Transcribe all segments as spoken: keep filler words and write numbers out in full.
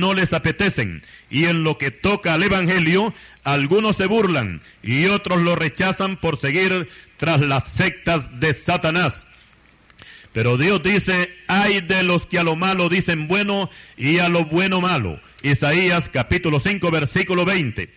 no les apetecen, y en lo que toca al Evangelio, algunos se burlan y otros lo rechazan por seguir tras las sectas de Satanás. Pero Dios dice, ay de los que a lo malo dicen bueno y a lo bueno malo. Isaías capítulo cinco, versículo veinte.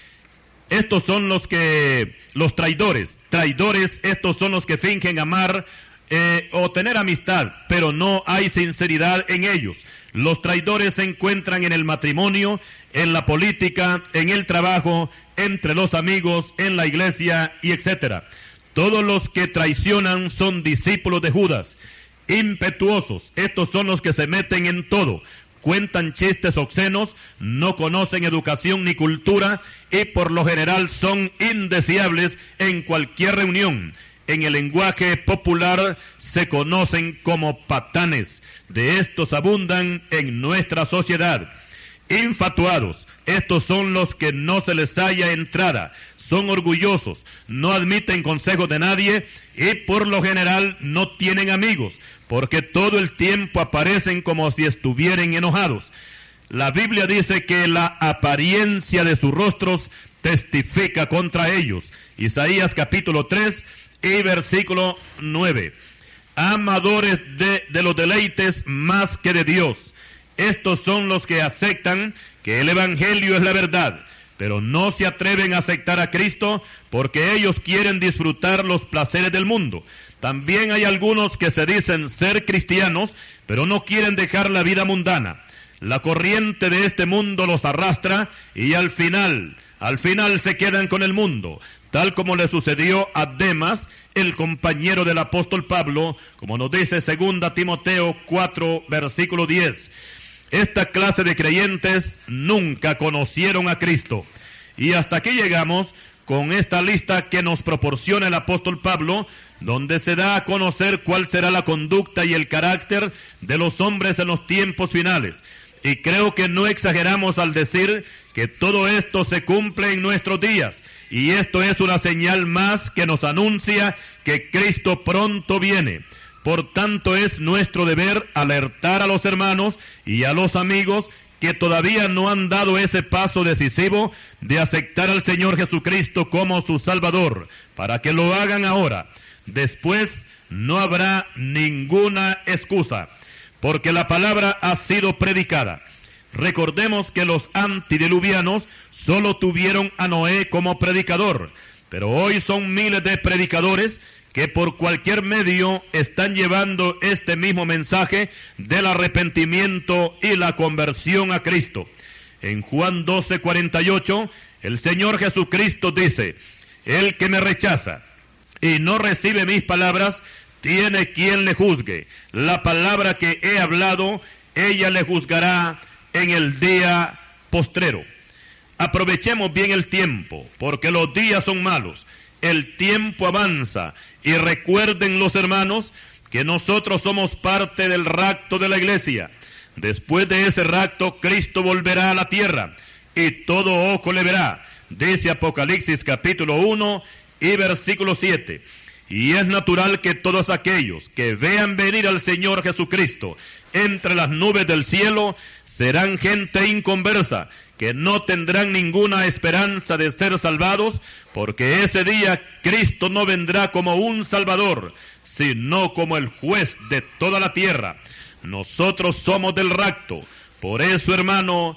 Estos son los que, los traidores, traidores, estos son los que fingen amar eh, o tener amistad, pero no hay sinceridad en ellos. Los traidores se encuentran en el matrimonio, en la política, en el trabajo, entre los amigos, en la iglesia y etcétera. Todos los que traicionan son discípulos de Judas. Impetuosos, estos son los que se meten en todo. Cuentan chistes obscenos, no conocen educación ni cultura y por lo general son indeseables en cualquier reunión. En el lenguaje popular se conocen como patanes. De estos abundan en nuestra sociedad. Infatuados, estos son los que no se les halla entrada. Son orgullosos, no admiten consejos de nadie y por lo general no tienen amigos, porque todo el tiempo aparecen como si estuvieran enojados. La Biblia dice que la apariencia de sus rostros testifica contra ellos. Isaías capítulo tres y versículo nueve. Amadores de, de los deleites más que de Dios. Estos son los que aceptan que el Evangelio es la verdad, pero no se atreven a aceptar a Cristo porque ellos quieren disfrutar los placeres del mundo. También hay algunos que se dicen ser cristianos, pero no quieren dejar la vida mundana. La corriente de este mundo los arrastra y al final, al final se quedan con el mundo, tal como le sucedió a Demas, el compañero del apóstol Pablo, como nos dice segunda Timoteo cuatro, versículo diez. Esta clase de creyentes nunca conocieron a Cristo. Y hasta aquí llegamos con esta lista que nos proporciona el apóstol Pablo, donde se da a conocer cuál será la conducta y el carácter de los hombres en los tiempos finales. Y creo que no exageramos al decir que todo esto se cumple en nuestros días. Y esto es una señal más que nos anuncia que Cristo pronto viene. Por tanto, es nuestro deber alertar a los hermanos y a los amigos que todavía no han dado ese paso decisivo de aceptar al Señor Jesucristo como su Salvador, para que lo hagan ahora. Después no habrá ninguna excusa, porque la palabra ha sido predicada. Recordemos que los antediluvianos solo tuvieron a Noé como predicador, pero hoy son miles de predicadores que por cualquier medio están llevando este mismo mensaje del arrepentimiento y la conversión a Cristo. En Juan doce, cuarenta y ocho, el Señor Jesucristo dice, el que me rechaza y no recibe mis palabras, tiene quien le juzgue. La palabra que he hablado, ella le juzgará en el día postrero. Aprovechemos bien el tiempo, porque los días son malos. El tiempo avanza y recuerden los hermanos que nosotros somos parte del rapto de la iglesia. Después de ese rapto, Cristo volverá a la tierra y todo ojo le verá. Dice Apocalipsis capítulo uno y versículo siete. Y es natural que todos aquellos que vean venir al Señor Jesucristo entre las nubes del cielo serán gente inconversa, que no tendrán ninguna esperanza de ser salvados, porque ese día Cristo no vendrá como un Salvador, sino como el juez de toda la tierra. Nosotros somos del rapto, por eso, hermano,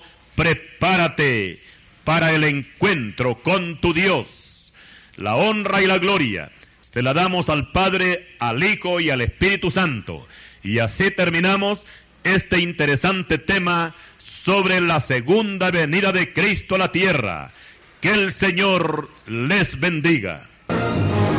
prepárate para el encuentro con tu Dios. La honra y la gloria se la damos al Padre, al Hijo y al Espíritu Santo. Y así terminamos este interesante tema sobre la segunda venida de Cristo a la tierra. Que el Señor les bendiga.